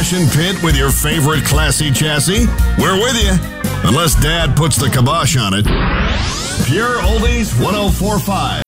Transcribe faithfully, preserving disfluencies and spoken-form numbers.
passion pit with your favorite classy chassis? We're with you, unless Dad puts the kibosh on it. Pure Oldies one oh four point five.